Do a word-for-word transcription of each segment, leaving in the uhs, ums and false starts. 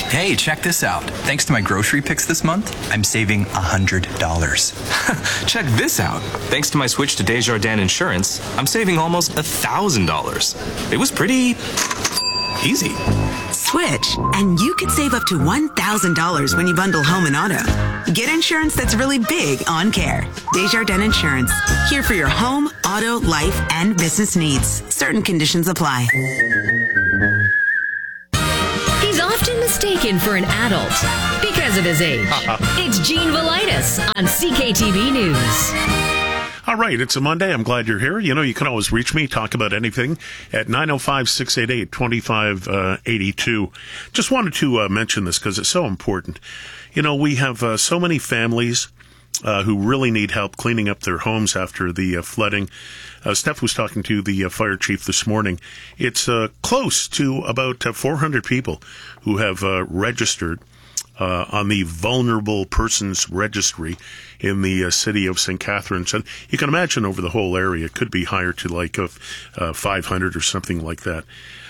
Hey, check this out. Thanks to my grocery picks this month, I'm saving one hundred dollars. Check this out. Thanks to my switch to Desjardins Insurance, I'm saving almost one thousand dollars. It was pretty easy. Switch, and you could save up to one thousand dollars when you bundle home and auto. Get insurance that's really big on care. Desjardins Insurance. Here for your home, auto, life, and business needs. Certain conditions apply. He's often mistaken for an adult because of his age. It's Gene Velitis on C K T V News. All right, it's a Monday. I'm glad you're here. You know, you can always reach me, talk about anything, at nine oh five, six eight eight, two five eight two. Just wanted to uh, mention this because it's so important. You know, we have uh, so many families uh, who really need help cleaning up their homes after the uh, flooding. Uh, Steph was talking to the uh, fire chief this morning. It's uh, close to about uh, four hundred people who have uh, registered Uh, on the Vulnerable Persons Registry in the uh, city of Saint Catharines. And you can imagine over the whole area, it could be higher to like uh, uh, five hundred or something like that.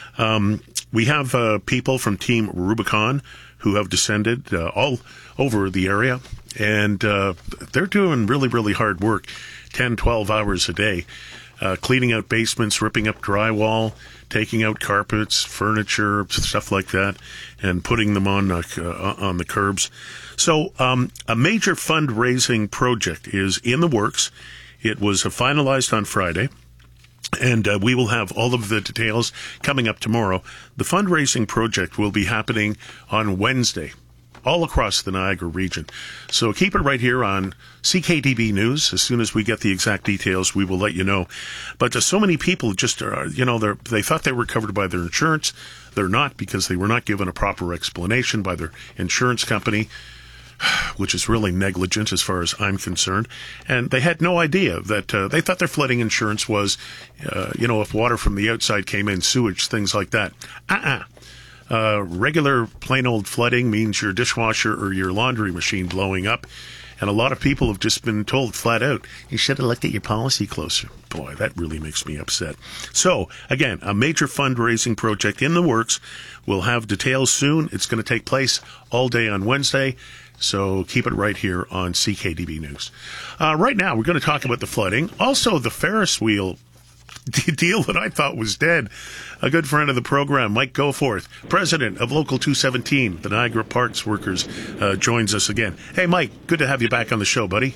Um, we have uh, people from Team Rubicon who have descended uh, all over the area, and uh, they're doing really, really hard work, ten, twelve hours a day, uh, cleaning out basements, ripping up drywall, taking out carpets, furniture, stuff like that, and putting them on uh, on the curbs. So um, a major fundraising project is in the works. It was uh, finalized on Friday, and uh, we will have all of the details coming up tomorrow. The fundraising project will be happening on Wednesday, all across the Niagara region. So keep it right here on C K T V News. As soon as we get the exact details, we will let you know. But uh, so many people just, uh, you know, they they thought they were covered by their insurance. They're not, because they were not given a proper explanation by their insurance company, which is really negligent as far as I'm concerned. And they had no idea that uh, they thought their flooding insurance was, uh, you know, if water from the outside came in, sewage, things like that. Uh-uh. Uh, regular plain old flooding means your dishwasher or your laundry machine blowing up. And a lot of people have just been told flat out, you should have looked at your policy closer. Boy, that really makes me upset. So, again, a major fundraising project in the works. We'll have details soon. It's going to take place all day on Wednesday. So keep it right here on C K T V News. Uh, right now, we're going to talk about the flooding. Also, the Ferris wheel deal that I thought was dead. A good friend of the program, Mike Goforth, president of Local two seventeen, the Niagara Parks Workers, uh, joins us again. Hey, Mike, good to have you back on the show, buddy.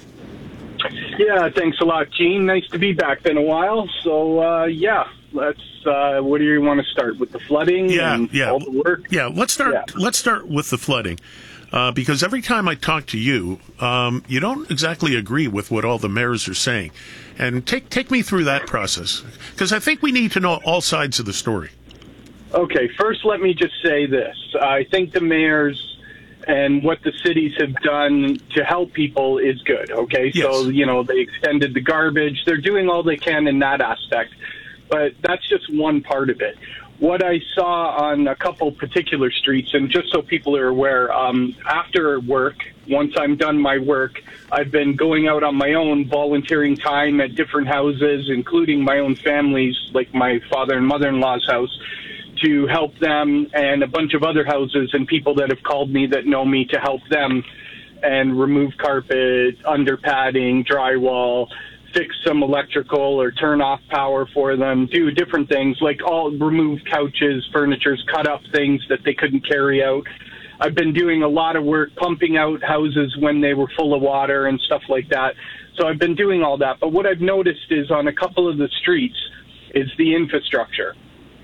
Yeah, thanks a lot, Gene. Nice to be back. Been a while. So, uh, yeah, let's, uh, what do you want to start with, the flooding yeah, and yeah. all the work? Yeah, let's start, yeah. let's start with the flooding. Uh, because every time I talk to you, um, you don't exactly agree with what all the mayors are saying. And take take me through that process, because I think we need to know all sides of the story. Okay, first let me just say this. I think the mayors and what the cities have done to help people is good, okay? Yes. So, you know, they extended the garbage. They're doing all they can in that aspect. But that's just one part of it. What I saw on a couple particular streets, and just so people are aware, um, after work, once I'm done my work, I've been going out on my own, volunteering time at different houses, including my own families, like my father and mother-in-law's house, to help them, and a bunch of other houses and people that have called me that know me to help them, and remove carpet, under padding, drywall, fix some electrical or turn off power for them, do different things, like all remove couches, furnitures, cut up things that they couldn't carry out. I've been doing a lot of work pumping out houses when they were full of water and stuff like that. So I've been doing all that. But what I've noticed is on a couple of the streets is the infrastructure.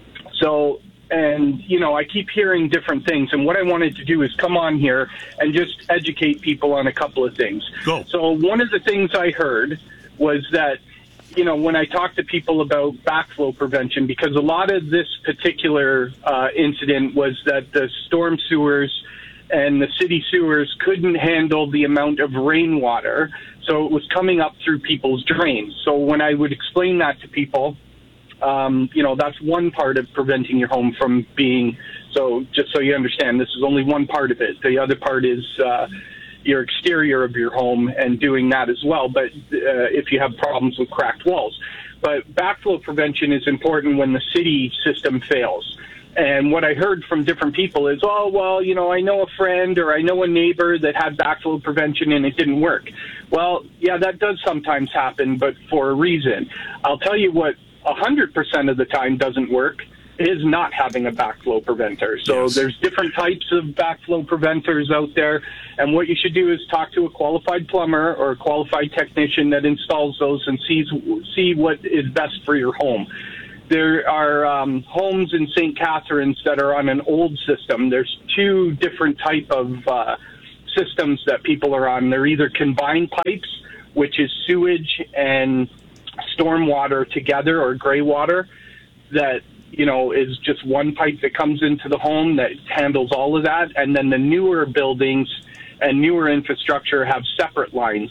So, and, you know, I keep hearing different things. And what I wanted to do is come on here and just educate people on a couple of things. Go. So one of the things I heard was that, you know, when I talk to people about backflow prevention, because a lot of this particular uh, incident was that the storm sewers and the city sewers couldn't handle the amount of rainwater, so it was coming up through people's drains. So when I would explain that to people, um, you know, that's one part of preventing your home from being, so just so you understand, this is only one part of it. The other part is uh, your exterior of your home and doing that as well, but uh, if you have problems with cracked walls. But backflow prevention is important when the city system fails. And what I heard from different people is, oh, well, you know, I know a friend or I know a neighbor that had backflow prevention and it didn't work. Well, yeah, that does sometimes happen, but for a reason. I'll tell you what one hundred percent of the time doesn't work is not having a backflow preventer. So yes. There's different types of backflow preventers out there, and what you should do is talk to a qualified plumber or a qualified technician that installs those and sees see what is best for your home. There are um, homes in Saint Catharines that are on an old system. There's two different type of uh, systems that people are on. They're either combined pipes, which is sewage and stormwater together, or gray water that, you know, is just one pipe that comes into the home that handles all of that. And then the newer buildings and newer infrastructure have separate lines.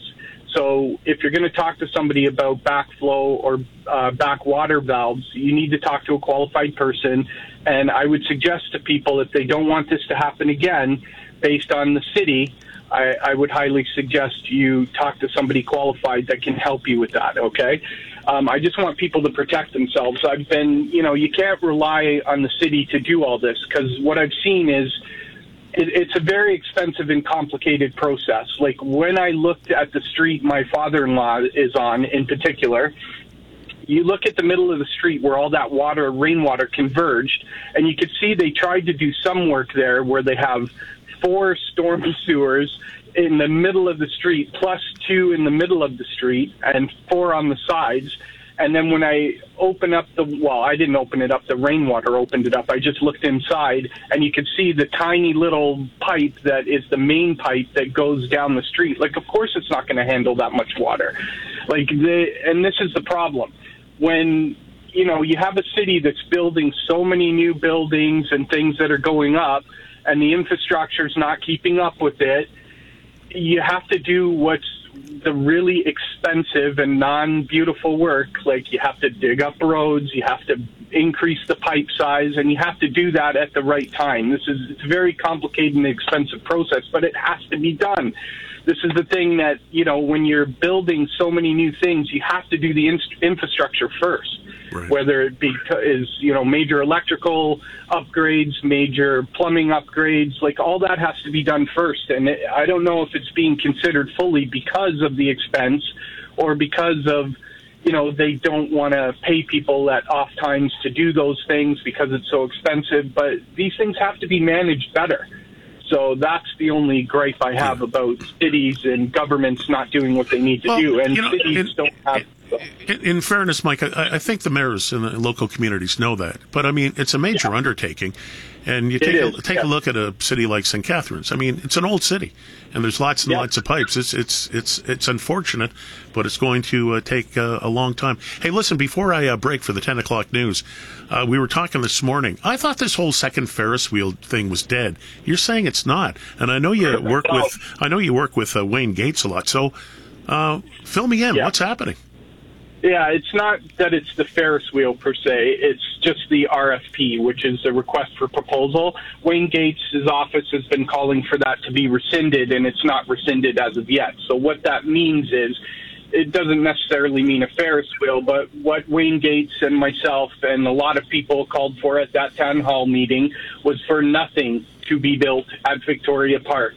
So if you're going to talk to somebody about backflow or uh, backwater valves, you need to talk to a qualified person. And I would suggest to people, if they don't want this to happen again, based on the city, I, I would highly suggest you talk to somebody qualified that can help you with that, okay? Um, I just want people to protect themselves. I've been, you know, you can't rely on the city to do all this, because what I've seen is it, it's a very expensive and complicated process. Like when I looked at the street my father-in-law is on in particular, you look at the middle of the street where all that water, rainwater converged, and you could see they tried to do some work there where they have four storm sewers in the middle of the street, plus two in the middle of the street, and four on the sides. And then when I open up the, well, I didn't open it up, the rainwater opened it up. I just looked inside, and you could see the tiny little pipe that is the main pipe that goes down the street. Like, of course it's not going to handle that much water. Like, the, and this is the problem. When, you know, you have a city that's building so many new buildings and things that are going up, and the infrastructure's not keeping up with it, you have to do what's the really expensive and non-beautiful work. Like, you have to dig up roads, you have to increase the pipe size, and you have to do that at the right time. This is it's a very complicated and expensive process, but it has to be done. This is the thing that, you know, when you're building so many new things, you have to do the in- infrastructure first. Right. Whether it be is you know major electrical upgrades, major plumbing upgrades, like all that has to be done first. And it, I don't know if it's being considered fully because of the expense, or because of you know they don't want to pay people at off times to do those things because it's so expensive. But these things have to be managed better. So that's the only gripe I have about cities and governments not doing what they need to well, do. And you know, cities in, don't have. In, in fairness, Mike, I, I think the mayors in the local communities know that. But, I mean, it's a major yeah. undertaking. And you take, a, take yeah. a look at a city like Saint Catharines. I mean, it's an old city, and there's lots and yeah. lots of pipes. It's it's it's it's unfortunate, but it's going to uh, take uh, a long time. Hey, listen, before I uh, break for the ten o'clock news, uh, we were talking this morning. I thought this whole second Ferris wheel thing was dead. You're saying it's not, and I know you work with I know you work with uh, Wayne Gates a lot. So, uh, fill me in. Yeah. What's happening? Yeah, it's not that it's the Ferris wheel per se. It's just the R F P, which is a request for proposal. Wayne Gates' office has been calling for that to be rescinded, and it's not rescinded as of yet. So what that means is it doesn't necessarily mean a Ferris wheel, but what Wayne Gates and myself and a lot of people called for at that town hall meeting was for nothing to be built at Victoria Park.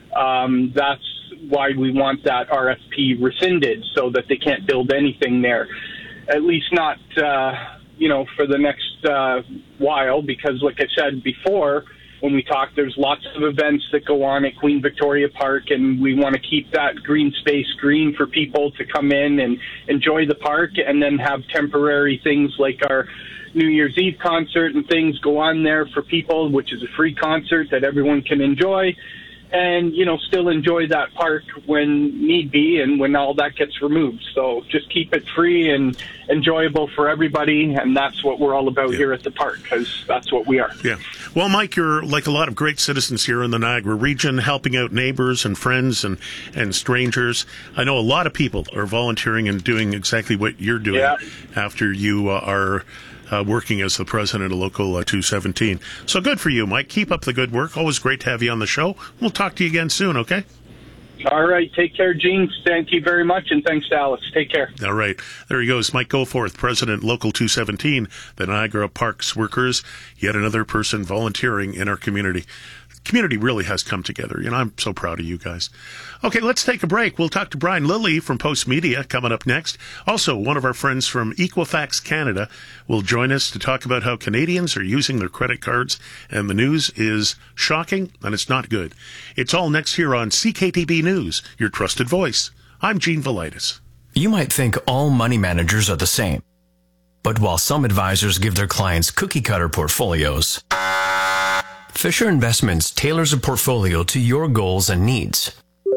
Um, that's why we want that R F P rescinded, so that they can't build anything there, at least not uh, you know for the next uh, while, because like I said before when we talked, there's lots of events that go on at Queen Victoria Park, and we want to keep that green space green for people to come in and enjoy the park, and then have temporary things like our New Year's Eve concert and things go on there for people, which is a free concert that everyone can enjoy. And, you know, still enjoy that park when need be and when all that gets removed. So just keep it free and enjoyable for everybody. And that's what we're all about yeah. here at the park, because that's what we are. Yeah. Well, Mike, you're like a lot of great citizens here in the Niagara region, helping out neighbors and friends and, and strangers. I know a lot of people are volunteering and doing exactly what you're doing yeah. after you uh, are Uh, working as the president of Local uh, two seventeen. So good for you, Mike. Keep up the good work. Always great to have you on the show. We'll talk to you again soon, okay? All right. Take care, Gene. Thank you very much, and thanks to Alex. Take care. All right. There he goes. Mike Goforth, President, Local two seventeen, the Niagara Parks Workers. Yet another person volunteering in our community. Community really has come together. You know, I'm so proud of you guys. Okay, let's take a break. We'll talk to Brian Lilly from Post Media coming up next. Also, one of our friends from Equifax Canada will join us to talk about how Canadians are using their credit cards, and the news is shocking and it's not good. It's all next here on C K T B News, your trusted voice. I'm Gene Velitis. You might think all money managers are the same. But while some advisors give their clients cookie-cutter portfolios, Fisher Investments tailors a portfolio to your goals and needs.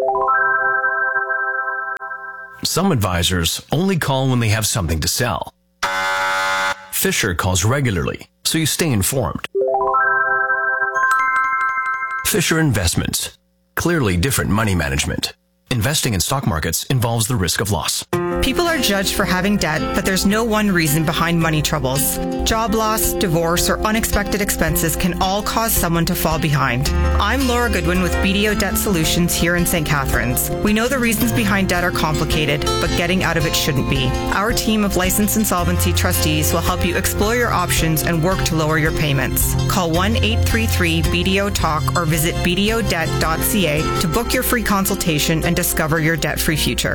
Some advisors only call when they have something to sell. Fisher calls regularly, so you stay informed. Fisher Investments. Clearly different money management. Investing in stock markets involves the risk of loss. People are judged for having debt, but there's no one reason behind money troubles. Job loss, divorce, or unexpected expenses can all cause someone to fall behind. I'm Laura Goodwin with B D O Debt Solutions here in Saint Catharines. We know the reasons behind debt are complicated, but getting out of it shouldn't be. Our team of licensed insolvency trustees will help you explore your options and work to lower your payments. Call one eight three three B D O talk or visit b d o debt dot c a to book your free consultation and discover your debt-free future.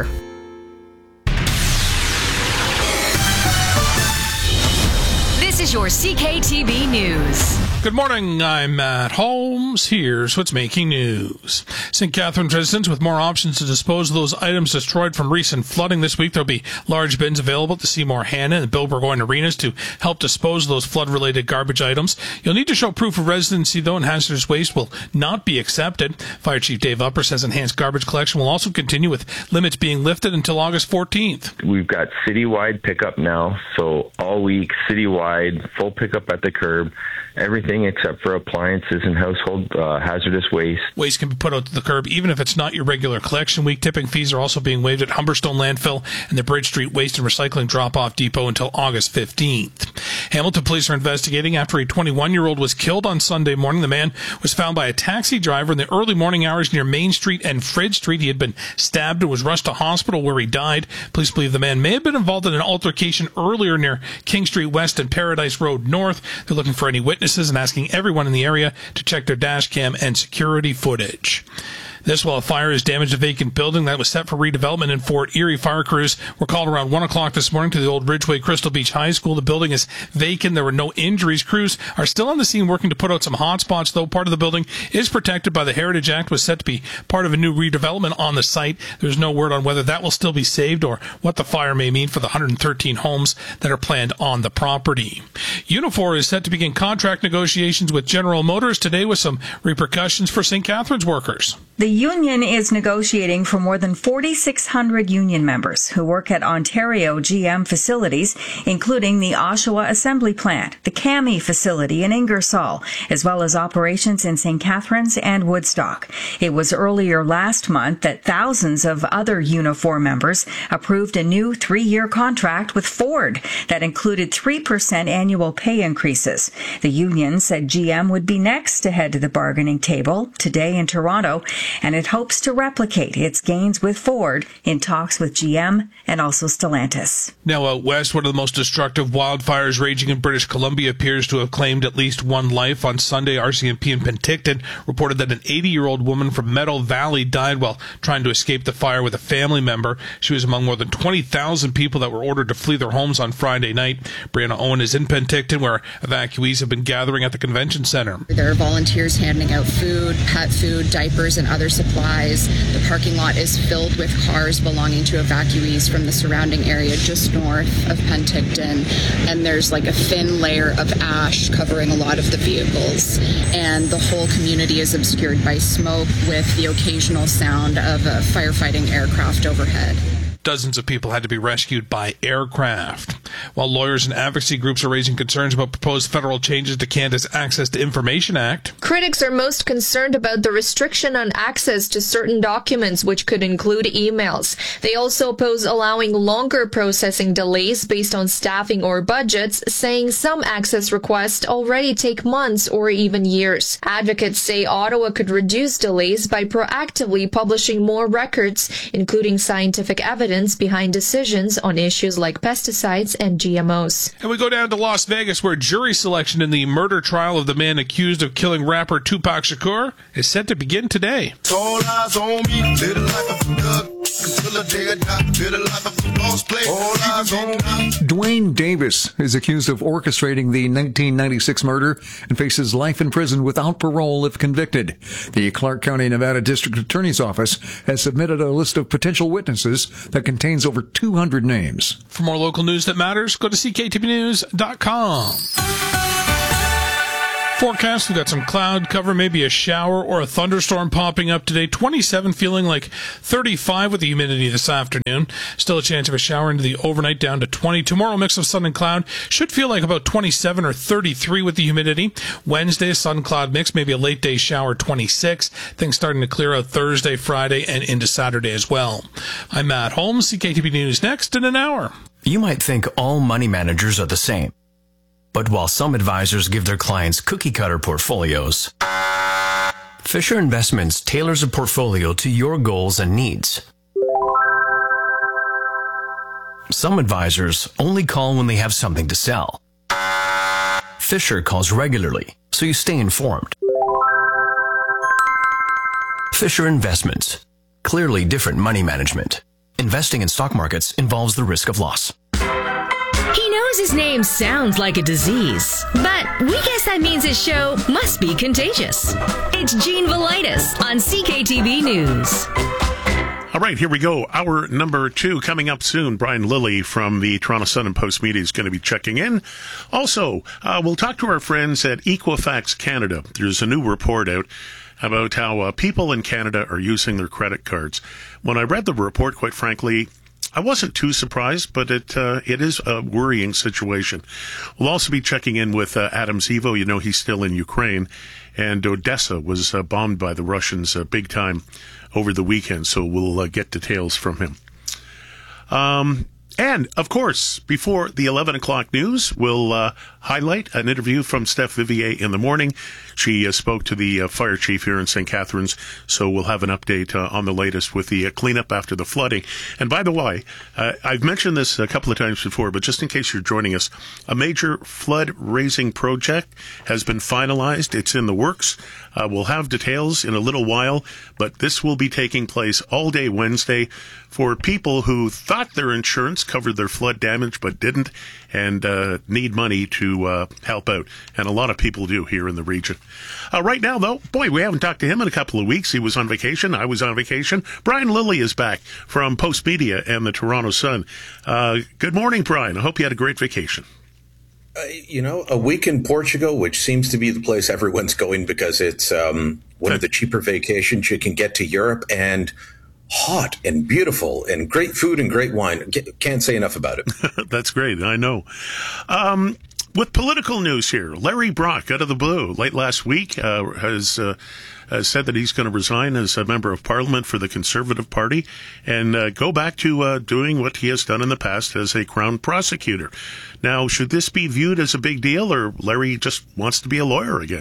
This is your C K T B News. Good morning, I'm Matt Holmes. Here's what's making news. Saint Catharines residents with more options to dispose of those items destroyed from recent flooding this week. There'll be large bins available at the Seymour Hanna and Bill Burgoyne arenas to help dispose of those flood-related garbage items. You'll need to show proof of residency, though, and hazardous waste will not be accepted. Fire Chief Dave Upper says enhanced garbage collection will also continue with limits being lifted until August fourteenth. We've got citywide pickup now, so all week, citywide, full pickup at the curb. Everything except for appliances and household uh, hazardous waste. Waste can be put out to the curb even if it's not your regular collection week. Tipping fees are also being waived at Humberstone Landfill and the Bridge Street Waste and Recycling Drop-Off Depot until August fifteenth. Hamilton police are investigating after a twenty-one-year-old was killed on Sunday morning. The man was found by a taxi driver in the early morning hours near Main Street and Frid Street. He had been stabbed and was rushed to hospital where he died. Police believe the man may have been involved in an altercation earlier near King Street West and Paradise Road North. They're looking for any witnesses and asking everyone in the area to check their dash cam and security footage. This while a fire has damaged a vacant building that was set for redevelopment in Fort Erie. Fire crews were called around one o'clock this morning to the old Ridgeway Crystal Beach High School. The building is vacant. There were no injuries. Crews are still on the scene working to put out some hot spots, though part of the building is protected by the Heritage Act, was set to be part of a new redevelopment on the site. There's no word on whether that will still be saved or what the fire may mean for the one hundred thirteen homes that are planned on the property. Unifor is set to begin contract negotiations with General Motors today with some repercussions for Saint Catharines workers. The union is negotiating for more than forty-six hundred union members who work at Ontario G M facilities, including the Oshawa Assembly Plant, the C A M I facility in Ingersoll, as well as operations in Saint Catharines and Woodstock. It was earlier last month that thousands of other Unifor members approved a new three-year contract with Ford that included three percent annual pay increases. The union said G M would be next to head to the bargaining table today in Toronto, and it hopes to replicate its gains with Ford in talks with G M and also Stellantis. Now out west, one of the most destructive wildfires raging in British Columbia appears to have claimed at least one life. On Sunday, R C M P in Penticton reported that an eighty-year-old woman from Meadow Valley died while trying to escape the fire with a family member. She was among more than twenty thousand people that were ordered to flee their homes on Friday night. Brianna Owen is in Penticton, where evacuees have been gathering at the convention center. There are volunteers handing out food, pet food, diapers, and other supplies. The parking lot is filled with cars belonging to evacuees from the surrounding area just north of Penticton, and there's like a thin layer of ash covering a lot of the vehicles, and the whole community is obscured by smoke with the occasional sound of a firefighting aircraft overhead. Dozens of people had to be rescued by aircraft. while lawyers and advocacy groups are raising concerns about proposed federal changes to Canada's Access to Information Act. Critics are most concerned about the restriction on access to certain documents, which could include emails. They also oppose allowing longer processing delays based on staffing or budgets, saying some access requests already take months or even years. Advocates say Ottawa could reduce delays by proactively publishing more records, including scientific evidence behind decisions on issues like pesticides and G M Os. And we go down to Las Vegas, where jury selection in the murder trial of the man accused of killing rapper Tupac Shakur is set to begin today. All eyes on me, little life of a thug, until the day I die, little life of a boss play. All eyes on me. Dwayne Davis is accused of orchestrating the nineteen ninety-six murder and faces life in prison without parole if convicted. The Clark County, Nevada District Attorney's Office has submitted a list of potential witnesses that contains over two hundred names. For more local news that matters, go to c k t v news dot com. Forecast, we've got some cloud cover, maybe a shower or a thunderstorm popping up today. twenty-seven, feeling like thirty-five with the humidity this afternoon. Still a chance of a shower into the overnight, down to twenty. Tomorrow, mix of sun and cloud. Should feel like about twenty-seven or thirty-three with the humidity. Wednesday, sun cloud mix, maybe a late day shower, twenty-six. Things starting to clear out Thursday, Friday, and into Saturday as well. I'm Matt Holmes. C K T V News next in an hour. You might think all money managers are the same. But while some advisors give their clients cookie-cutter portfolios, Fisher Investments tailors a portfolio to your goals and needs. Some advisors only call when they have something to sell. Fisher calls regularly, so you stay informed. Fisher Investments. Clearly different money management. Investing in stock markets involves the risk of loss. He knows his name sounds like a disease, but we guess that means his show must be contagious. It's Gene Velitis on C K T V News. All right, here we go. Hour number two coming up soon. Brian Lilly from the Toronto Sun and Post Media is going to be checking in. Also, uh, we'll talk to our friends at Equifax Canada. There's a new report out about how uh, people in Canada are using their credit cards. When I read the report, quite frankly, I wasn't too surprised, but it uh, it is a worrying situation. We'll also be checking in with uh, Adam Zivo. You know, he's still in Ukraine, and Odessa was uh, bombed by the Russians uh, big time over the weekend, so we'll uh, get details from him. Um, and, of course, before the eleven o'clock news, we'll uh, highlight an interview from Steph Vivier in the morning. She uh, spoke to the uh, fire chief here in Saint Catharines, so we'll have an update uh, on the latest with the uh, cleanup after the flooding. And by the way, uh, I've mentioned this a couple of times before, but just in case you're joining us, a major flood-raising project has been finalized. It's in the works. Uh, we'll have details in a little while, but this will be taking place all day Wednesday for people who thought their insurance covered their flood damage but didn't, and uh, need money to uh, help out. And a lot of people do here in the region. Uh, right now, though, boy, we haven't talked to him in a couple of weeks. He was on vacation. I was on vacation. Brian Lilly is back from Post Media and the Toronto Sun. Uh, good morning, Brian. I hope you had a great vacation. Uh, you know, a week in Portugal, which seems to be the place everyone's going because it's um, one of the cheaper vacations you can get to Europe, and hot and beautiful and great food and great wine. Can't say enough about it. That's great. I know. Um, with political news here, Larry Brock, out of the blue, late last week, uh, has uh, uh, said that he's going to resign as a member of Parliament for the Conservative Party and uh, go back to uh, doing what he has done in the past as a Crown prosecutor. Now, should this be viewed as a big deal, or Larry just wants to be a lawyer again?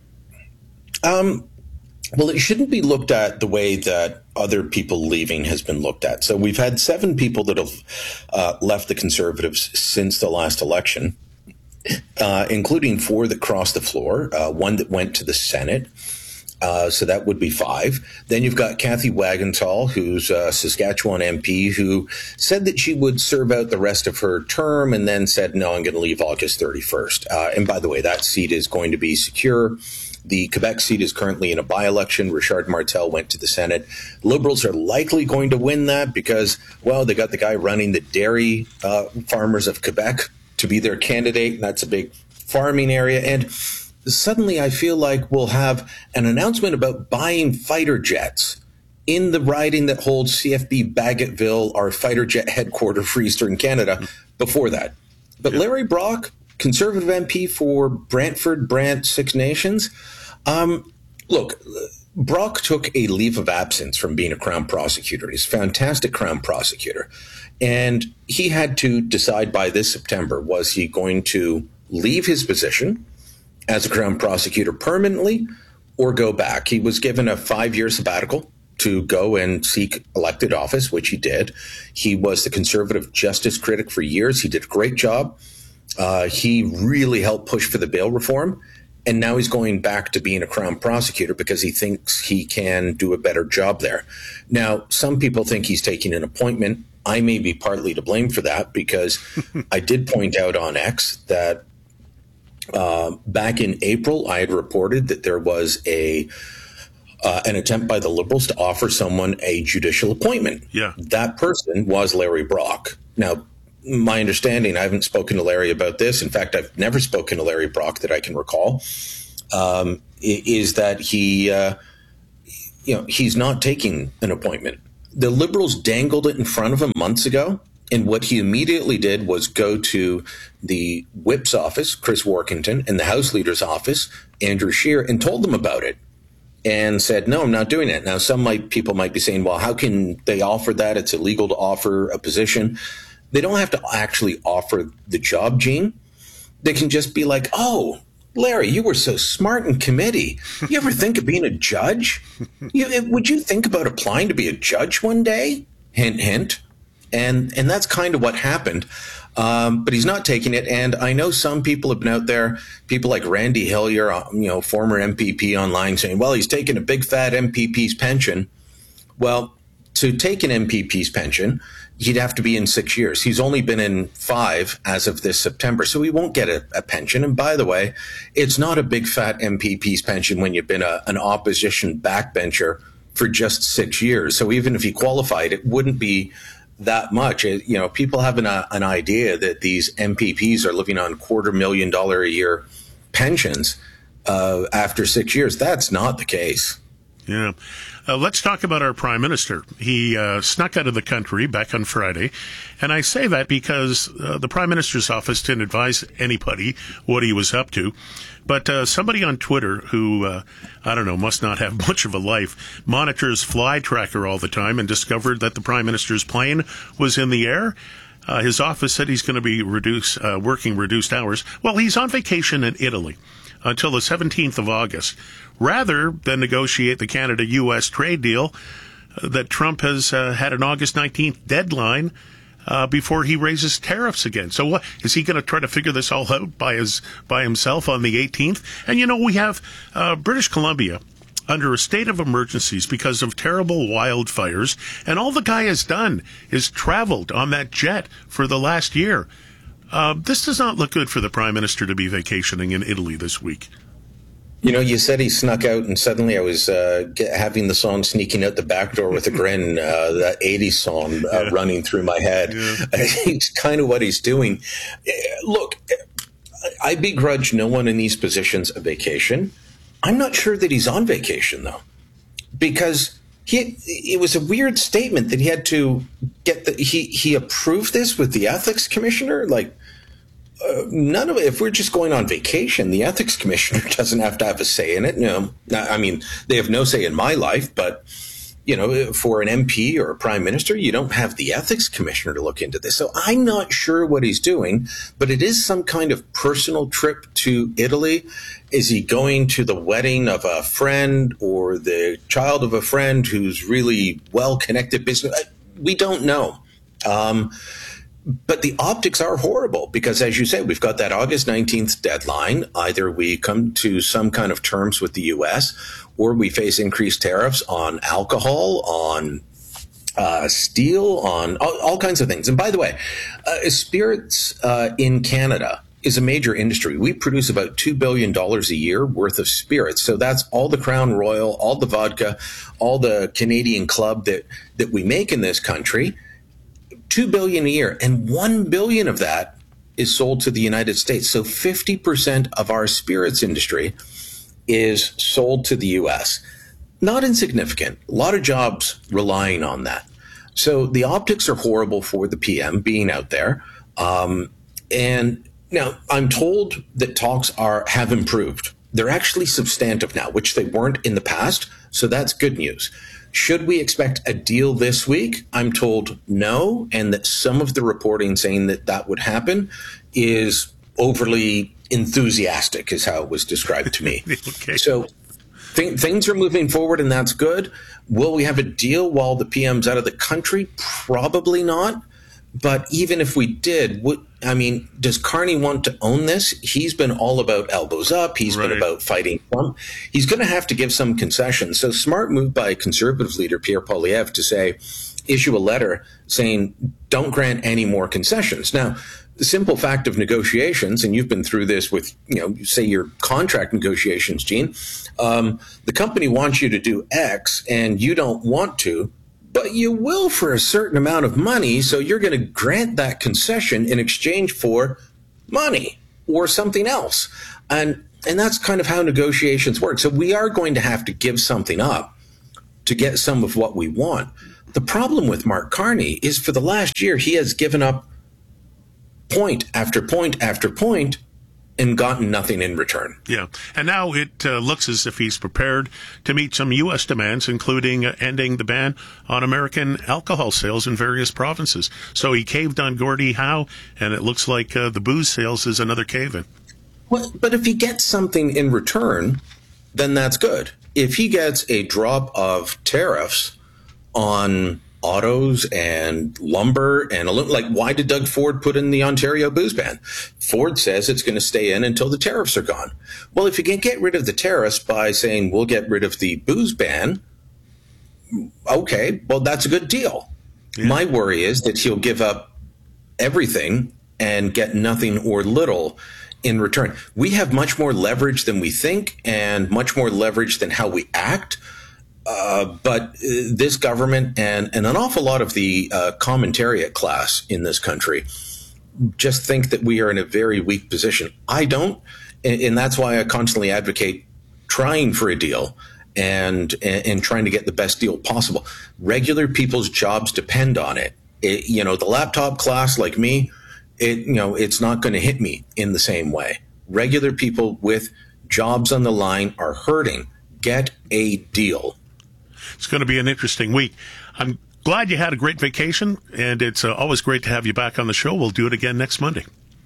Um. Well, it shouldn't be looked at the way that other people leaving has been looked at. So we've had seven people that have uh, left the Conservatives since the last election, uh, including four that crossed the floor, uh, one that went to the Senate. Uh, so that would be five. Then you've got Kathy Wagenthal, who's a Saskatchewan M P, who said that she would serve out the rest of her term and then said, no, I'm going to leave August thirty-first. Uh, and by the way, that seat is going to be secure. The Quebec seat is currently in a by-election. Richard Martel went to the Senate. Liberals are likely going to win that because, well, they got the guy running the dairy uh, farmers of Quebec to be their candidate, and that's a big farming area. And suddenly I feel like we'll have an announcement about buying fighter jets in the riding that holds C F B Bagotville, our fighter jet headquarters for Eastern Canada, before that. But Larry Brock, Conservative M P for Brantford, Brant, Six Nations. Um, look, Brock took a leave of absence from being a Crown prosecutor. He's a fantastic Crown prosecutor. And he had to decide by this September, was he going to leave his position as a Crown prosecutor permanently or go back? He was given a five-year sabbatical to go and seek elected office, which he did. He was the Conservative justice critic for years. He did a great job. Uh, he really helped push for the bail reform. And now he's going back to being a Crown prosecutor because he thinks he can do a better job there. Now, some people think he's taking an appointment. I may be partly to blame for that because I did point out on X that uh, back in April, I had reported that there was a uh, an attempt by the Liberals to offer someone a judicial appointment. Yeah. That person was Larry Brock. Now, my understanding, I haven't spoken to Larry about this. In fact, I've never spoken to Larry Brock that I can recall, um, is that he, uh, you know, he's not taking an appointment. The Liberals dangled it in front of him months ago. And what he immediately did was go to the whip's office, Chris Workington, and the House Leader's office, Andrew Scheer, and told them about it and said, no, I'm not doing it. Now, some might, people might be saying, well, how can they offer that? It's illegal to offer a position. They don't have to actually offer the job, Gene. They can just be like, oh, Larry, you were so smart in committee. You ever think of being a judge? You, would you think about applying to be a judge one day? Hint, hint. And and that's kind of what happened. Um, but he's not taking it. And I know some people have been out there, people like Randy Hillier, you know, former M P P online saying, well, he's taking a big fat M P P's pension. Well, to take an M P P's pension, he'd have to be in six years. He's only been in five as of this September, so he won't get a, a pension. And by the way, it's not a big fat M P P's pension when you've been a, an opposition backbencher for just six years. So even if he qualified, it wouldn't be that much. It, you know, people have an, uh, an idea that these M P Ps are living on quarter million dollar a year pensions uh, after six years. That's not the case. Yeah. Uh, let's talk about our prime minister. He uh, snuck out of the country back on Friday. And I say that because uh, the prime minister's office didn't advise anybody what he was up to. But uh, somebody on Twitter who, uh, I don't know, must not have much of a life, monitors Fly Tracker all the time and discovered that the prime minister's plane was in the air. Uh, his office said he's going to be reduce, uh, working reduced hours. Well, he's on vacation in Italy until the seventeenth of August, rather than negotiate the Canada U S trade deal uh, that Trump has uh, had an August nineteenth deadline uh, before he raises tariffs again. So what, is he going to try to figure this all out by his by himself on the eighteenth? And, you know, we have uh, British Columbia under a state of emergencies because of terrible wildfires, and all the guy has done is traveled on that jet for the last year. Uh, this does not look good for the prime minister to be vacationing in Italy this week. You know, you said he snuck out, and suddenly I was uh, get, having the song Sneaking Out the Back Door with a Grin, uh, that eighties song uh, yeah. running through my head. Yeah. It's kind of what he's doing. Look, I begrudge no one in these positions a vacation. I'm not sure that he's on vacation, though, because he it was a weird statement that he had to get the he he approved this with the ethics commissioner. Like, uh, none of it. If we're just going on vacation, the ethics commissioner doesn't have to have a say in it. You know, I mean, they have no say in my life, but you know, for an M P or a prime minister, you don't have the ethics commissioner to look into this. So I'm not sure what he's doing, but it is some kind of personal trip to Italy. Is he going to the wedding of a friend or the child of a friend who's really well-connected business? We don't know. Um, but the optics are horrible because, as you say, we've got that August nineteenth deadline. Either we come to some kind of terms with the U S or we face increased tariffs on alcohol, on uh, steel, on all, all kinds of things. And by the way, uh, spirits uh, in Canada is a major industry. We produce about two billion dollars a year worth of spirits. So that's all the Crown Royal, all the vodka, all the Canadian Club that, that we make in this country. two billion dollars a year. And one billion dollars of that is sold to the United States. So fifty percent of our spirits industry is sold to the U S. Not insignificant. A lot of jobs relying on that. So the optics are horrible for the P M being out there. Um, And now I'm told that talks are have improved. They're actually substantive now, which they weren't in the past. So that's good news. Should we expect a deal this week? I'm told no, and that some of the reporting saying that that would happen is overly enthusiastic, is how it was described to me. Okay. So th- things are moving forward, and that's good. Will we have a deal while the P M's out of the country? Probably not. But even if we did, what, I mean, does Carney want to own this? He's been all about elbows up. He's right. been about fighting Trump. He's going to have to give some concessions. So smart move by Conservative leader Pierre Poilievre to say, issue a letter saying, don't grant any more concessions. Now, the simple fact of negotiations, and you've been through this with, you know, say your contract negotiations, Gene, um, the company wants you to do X and you don't want to, but you will for a certain amount of money, so you're going to grant that concession in exchange for money or something else. And and that's kind of how negotiations work. So we are going to have to give something up to get some of what we want. The problem with Mark Carney is for the last year, he has given up point after point after point and gotten nothing in return. Yeah. And now it uh, looks as if he's prepared to meet some U S demands, including uh, ending the ban on American alcohol sales in various provinces. So he caved on Gordie Howe, and it looks like uh, the booze sales is another cave-in. Well, but if he gets something in return, then that's good. If he gets a drop of tariffs on autos and lumber and like, why did Doug Ford put in the Ontario booze ban? Ford says it's going to stay in until the tariffs are gone. Well, if you can get rid of the tariffs by saying we'll get rid of the booze ban, okay, well, that's a good deal. Yeah. My worry is that he'll give up everything and get nothing or little in return. We have much more leverage than we think and much more leverage than how we act. Uh, but uh, this government and, and an awful lot of the uh, commentariat class in this country just think that we are in a very weak position. I don't, and, and that's why I constantly advocate trying for a deal and, and and trying to get the best deal possible. Regular people's jobs depend on it. it you know, the laptop class like me, it you know, it's not going to hit me in the same way. Regular people with jobs on the line are hurting. Get a deal. It's going to be an interesting week. I'm glad you had a great vacation, and it's uh, always great to have you back on the show. We'll do it again next Monday.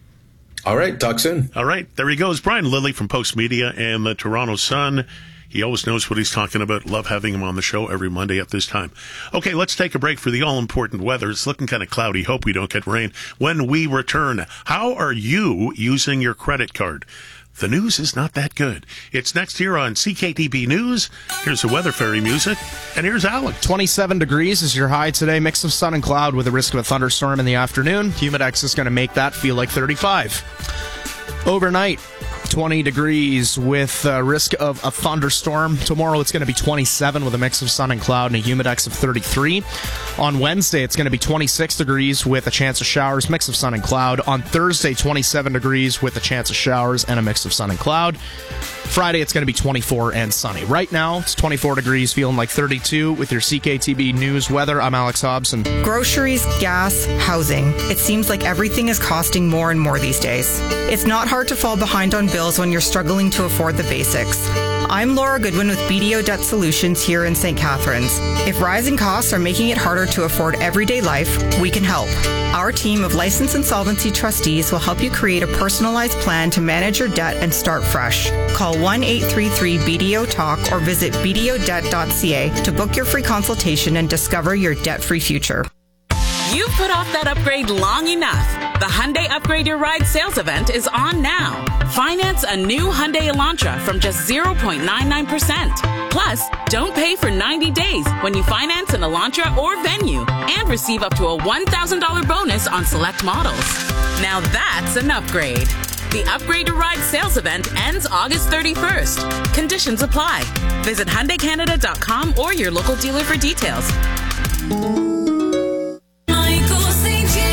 All right. Talk soon. All right. There he goes. Brian Lilley from Post Media and the Toronto Sun. He always knows what he's talking about. Love having him on the show every Monday at this time. Okay, let's take a break for the all-important weather. It's looking kind of cloudy. Hope we don't get rain. When we return, how are you using your credit card? The news is not that good. It's next here on C K T B News. Here's the Weather Fairy music, and here's Alex. twenty-seven degrees is your high today. Mix of sun and cloud with a risk of a thunderstorm in the afternoon. Humidex is going to make that feel like thirty-five. Overnight, twenty degrees with a risk of a thunderstorm. Tomorrow it's going to be twenty-seven with a mix of sun and cloud and a humidex of thirty-three. On Wednesday it's going to be twenty-six degrees with a chance of showers, mix of sun and cloud. On Thursday, twenty-seven degrees with a chance of showers and a mix of sun and cloud. Friday it's going to be twenty-four and sunny. Right now it's twenty-four degrees, feeling like thirty-two with your C K T B News weather. I'm Alex Hobson. Groceries, gas, housing. It seems like everything is costing more and more these days. It's not hard to fall behind on bills when you're struggling to afford the basics. I'm Laura Goodwin with B D O Debt Solutions here in Saint Catharines. If rising costs are making it harder to afford everyday life, we can help. Our team of licensed insolvency trustees will help you create a personalized plan to manage your debt and start fresh. Call one eight three three B D O Talk or visit b d o debt dot c a to book your free consultation and discover your debt-free future. You've put off that upgrade long enough. The Hyundai Upgrade Your Ride sales event is on now. Finance a new Hyundai Elantra from just zero point nine nine percent. Plus, don't pay for ninety days when you finance an Elantra or Venue and receive up to a one thousand dollars bonus on select models. Now that's an upgrade. The Upgrade Your Ride sales event ends August thirty-first. Conditions apply. Visit Hyundai Canada dot com or your local dealer for details.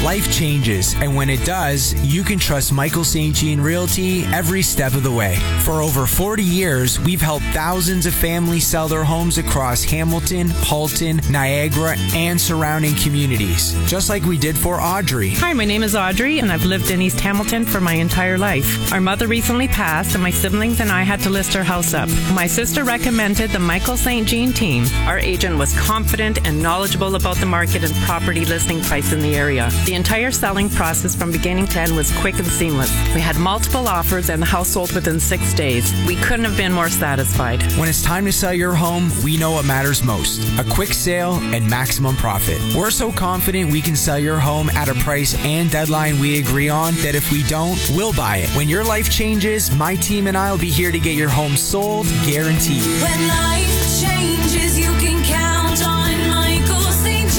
Life changes, and when it does, you can trust Michael Saint Jean Realty every step of the way. For over forty years, we've helped thousands of families sell their homes across Hamilton, Halton, Niagara, and surrounding communities, just like we did for Audrey. Hi, my name is Audrey, and I've lived in East Hamilton for my entire life. Our mother recently passed, and my siblings and I had to list our house up. My sister recommended the Michael Saint Jean team. Our agent was confident and knowledgeable about the market and property listing price in the area. The entire selling process from beginning to end was quick and seamless. We had multiple offers, and the house sold within six days. We couldn't have been more satisfied. When it's time to sell your home, we know what matters most: a quick sale and maximum profit. We're so confident we can sell your home at a price and deadline we agree on that if we don't, we'll buy it. When your life changes, my team and I will be here to get your home sold, guaranteed. When life changes, you can count on Michael Saint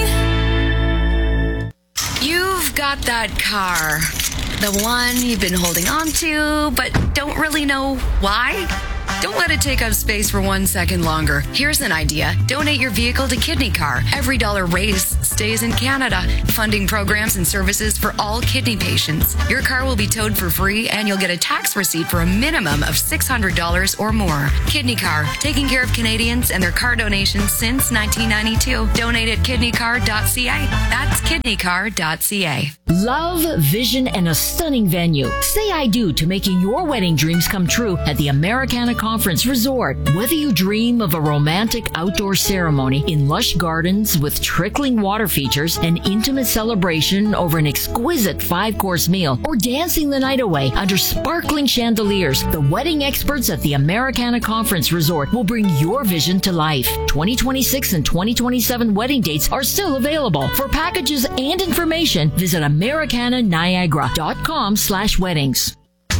Jean. You've got that car, the one you've been holding on to, but don't really know why. Don't let it take up space for one second longer. Here's an idea. Donate your vehicle to Kidney Car. Every dollar raised stays in Canada, funding programs and services for all kidney patients. Your car will be towed for free, and you'll get a tax receipt for a minimum of six hundred dollars or more. Kidney Car, taking care of Canadians and their car donations since nineteen ninety-two. Donate at kidney car dot c a. That's kidney car dot c a. Love, vision, and a stunning venue. Say I do to making your wedding dreams come true at the Americana Conference Resort. Whether you dream of a romantic outdoor ceremony in lush gardens with trickling water features, an intimate celebration over an exquisite five-course meal, or dancing the night away under sparkling chandeliers, the wedding experts at the Americana Conference Resort will bring your vision to life. twenty twenty-six and twenty twenty-seven wedding dates are still available. For packages and information, visit americana niagara dot com slash weddings.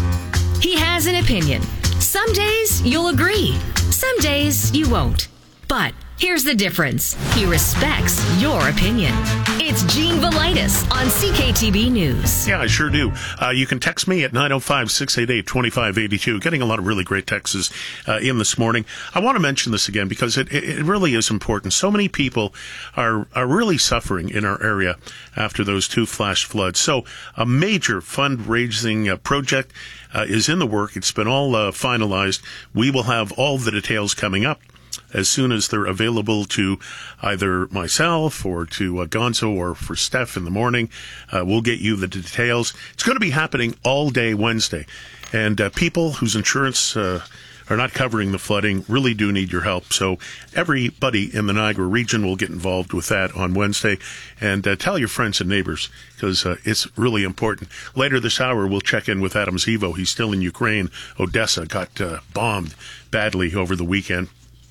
He has an opinion. Some days you'll agree. Some days you won't. But here's the difference. He respects your opinion. It's Gene Velitis on C K T B News. Yeah, I sure do. Uh, you can text me at nine oh five, six eight eight, two five eight two. Getting a lot of really great texts uh, in this morning. I want to mention this again because it, it really is important. So many people are, are really suffering in our area after those two flash floods. So a major fundraising uh, project uh, is in the work. It's been all uh, finalized. We will have all the details coming up as soon as they're available to either myself or to uh, Gonzo or for Steph in the morning. Uh, we'll get you the details. It's going to be happening all day Wednesday. And uh, people whose insurance uh, are not covering the flooding really do need your help. So everybody in the Niagara region will get involved with that on Wednesday. And uh, tell your friends and neighbors because uh, it's really important. Later this hour, we'll check in with Adam Zivo. He's still in Ukraine. Odessa got uh, bombed badly over the weekend.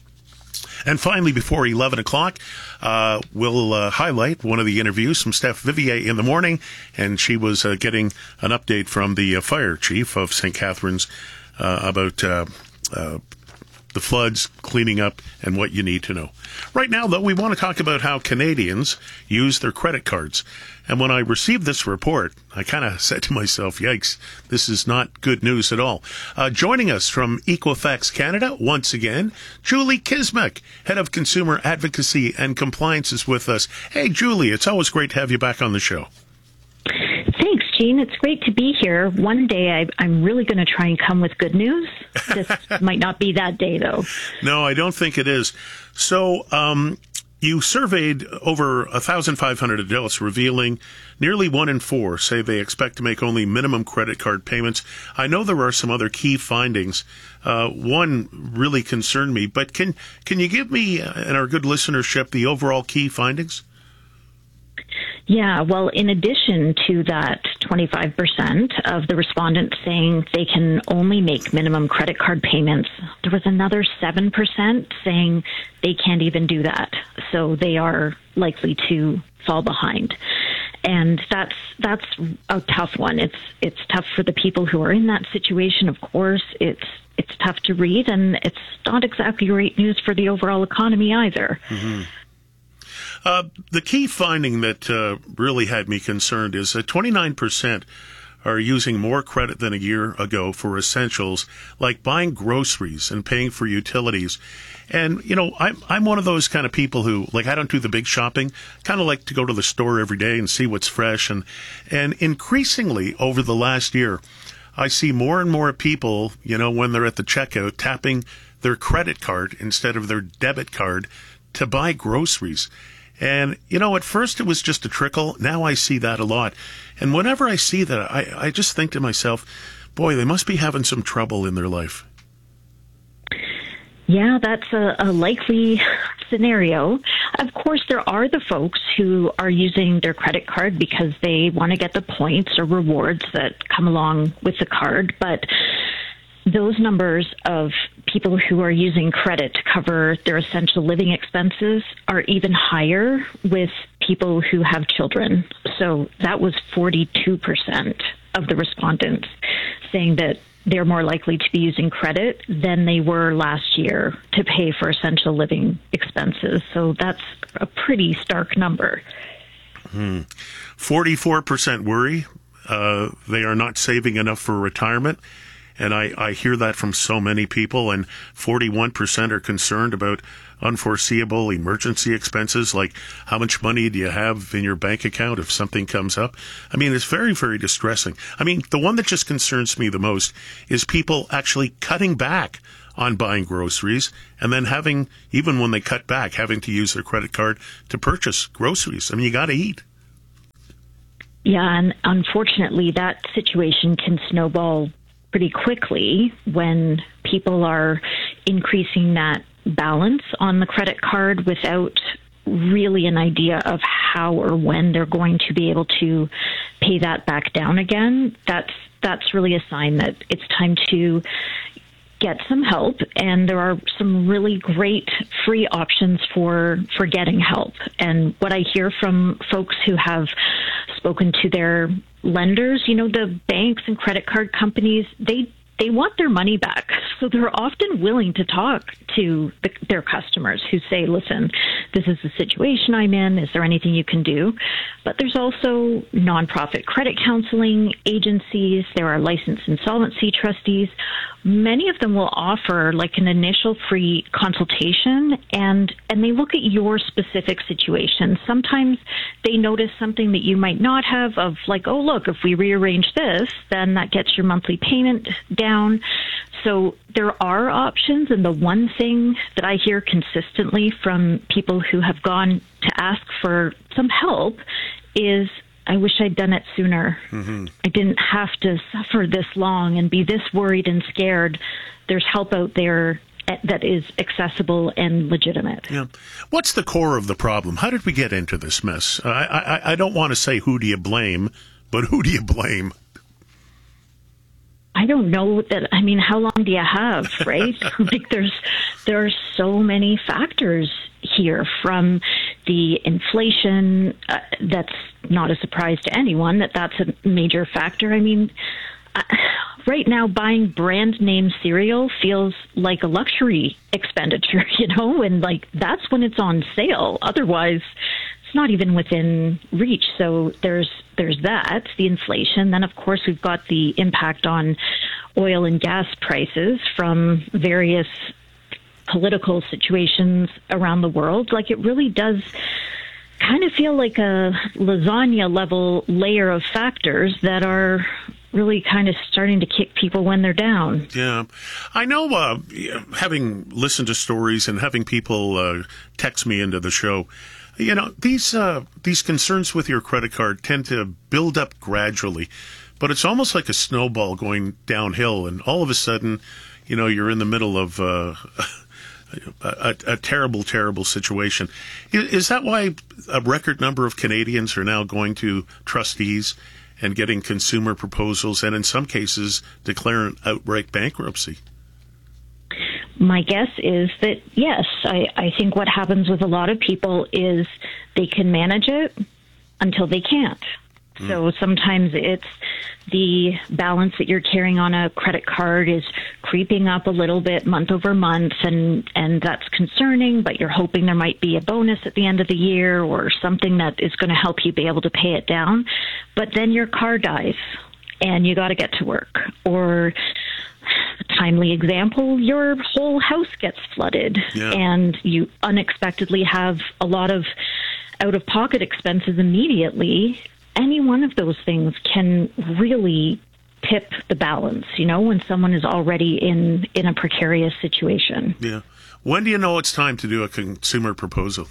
And finally, before eleven o'clock, uh, we'll uh, highlight one of the interviews from Steph Vivier in the morning. And she was uh, getting an update from the uh, fire chief of Saint Catharines uh, about uh, uh, the floods, cleaning up, and what you need to know. Right now, though, we want to talk about how Canadians use their credit cards. And when I received this report, I kind of said to myself, yikes, this is not good news at all. Uh, joining us from Equifax Canada, once again, Julie Kismek, Head of Consumer Advocacy and Compliance, is with us. Hey, Julie, it's always great to have you back on the show. Thanks, Gene. It's great to be here. One day I, I'm really going to try and come with good news. This might not be that day, though. No, I don't think it is. So, um... you surveyed over one thousand five hundred adults, revealing nearly one in four say they expect to make only minimum credit card payments. I know there are some other key findings. Uh, one really concerned me, but can can you give me and our good listenership the overall key findings? Yeah, well, in addition to that twenty-five percent of the respondents saying they can only make minimum credit card payments, there was another seven percent saying they can't even do that. So they are likely to fall behind. And that's that's a tough one. It's it's tough for the people who are in that situation, of course. It's it's tough to read, and it's not exactly great news for the overall economy either. Mm-hmm. Uh, the key finding that uh, really had me concerned is that twenty-nine percent are using more credit than a year ago for essentials like buying groceries and paying for utilities. And, you know, I'm, I'm one of those kind of people who, like, I don't do the big shopping, kind of like to go to the store every day and see what's fresh. And, and increasingly over the last year, I see more and more people, you know, when they're at the checkout, tapping their credit card instead of their debit card to buy groceries. And, you know, at first it was just a trickle. Now I see that a lot. And whenever I see that, I, I just think to myself, boy, they must be having some trouble in their life. Yeah, that's a, a likely scenario. Of course, there are the folks who are using their credit card because they want to get the points or rewards that come along with the card. But those numbers of people who are using credit to cover their essential living expenses are even higher with people who have children. So that was forty-two percent of the respondents saying that they're more likely to be using credit than they were last year to pay for essential living expenses. So that's a pretty stark number. Hmm. forty-four percent worry uh, they are not saving enough for retirement. And I, I hear that from so many people. And forty-one percent are concerned about unforeseeable emergency expenses, like how much money do you have in your bank account if something comes up? I mean, it's very, very distressing. I mean, the one that just concerns me the most is people actually cutting back on buying groceries and then having, even when they cut back, having to use their credit card to purchase groceries. I mean, you got to eat. Yeah, and unfortunately, that situation can snowball pretty quickly when people are increasing that balance on the credit card without really an idea of how or when they're going to be able to pay that back down again. That's that's really a sign that it's time to get some help, and there are some really great free options for for getting help. And what I hear from folks who have spoken to their lenders, you know, the banks and credit card companies, they they want their money back. So they're often willing to talk to the, their customers who say, listen, this is the situation I'm in. Is there anything you can do? But there's also nonprofit credit counseling agencies. There are licensed insolvency trustees. Many of them will offer like an initial free consultation, and, and they look at your specific situation. Sometimes they notice something that you might not have, of like, oh, look, if we rearrange this, then that gets your monthly payment down. So there are options, and the one thing that I hear consistently from people who have gone to ask for some help is, I wish I'd done it sooner. Mm-hmm. I didn't have to suffer this long and be this worried and scared. There's help out there that is accessible and legitimate. Yeah. What's the core of the problem? How did we get into this mess? I, I, I don't want to say who do you blame, but who do you blame? I don't know that. I mean, how long do you have, right? Like there's, there are so many factors here, from the inflation. Uh, that's not a surprise to anyone that that's a major factor. I mean, uh, right now buying brand name cereal feels like a luxury expenditure, you know, and like that's when it's on sale. Otherwise, it's not even within reach. So there's there's that, the inflation. Then, of course, we've got the impact on oil and gas prices from various political situations around the world. Like, it really does kind of feel like a lasagna level layer of factors that are really kind of starting to kick people when they're down. Yeah. I know, uh, having listened to stories and having people uh, text me into the show, you know, these uh, these concerns with your credit card tend to build up gradually, but it's almost like a snowball going downhill, and all of a sudden, you know, you're in the middle of uh, a, a, a terrible, terrible situation. Is, is that why a record number of Canadians are now going to trustees and getting consumer proposals, and in some cases declaring outright bankruptcy? My guess is that, yes, I, I think what happens with a lot of people is they can manage it until they can't. Mm. So sometimes it's the balance that you're carrying on a credit card is creeping up a little bit month over month, and, and that's concerning, but you're hoping there might be a bonus at the end of the year or something that is going to help you be able to pay it down. But then your car dies, and you got to get to work. Or, timely example, your whole house gets flooded Yeah. and you unexpectedly have a lot of out-of-pocket expenses immediately. Any one of those things can really tip the balance, you know, when someone is already in, in a precarious situation. Yeah. When do you know it's time to do a consumer proposal?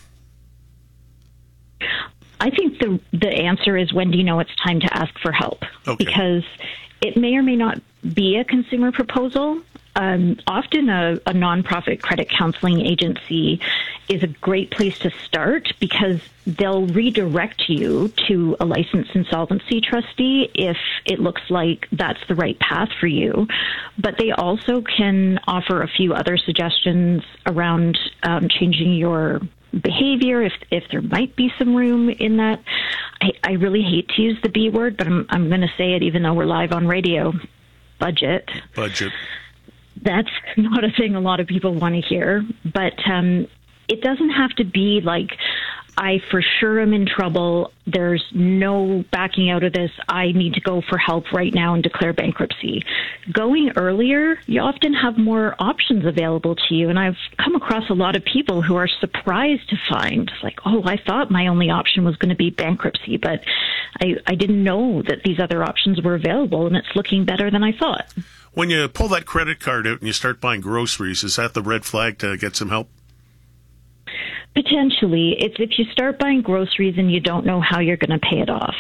I think the the answer is, when do you know it's time to ask for help? Okay. Because it may or may not be a consumer proposal. Um, often a, a nonprofit credit counseling agency is a great place to start, because they'll redirect you to a licensed insolvency trustee if it looks like that's the right path for you. But they also can offer a few other suggestions around um, changing your behavior, if if there might be some room in that. I, I really hate to use the B word, but I'm I'm going to say it even though we're live on radio. Budget. Budget. That's not a thing a lot of people want to hear, but um, it doesn't have to be like, I for sure am in trouble, there's no backing out of this, I need to go for help right now and declare bankruptcy. Going earlier, you often have more options available to you, and I've come across a lot of people who are surprised to find, like, oh, I thought my only option was going to be bankruptcy, but I, I didn't know that these other options were available, and it's looking better than I thought. When you pull that credit card out and you start buying groceries, is that the red flag to get some help? Potentially. It's if you start buying groceries and you don't know how you're going to pay it off.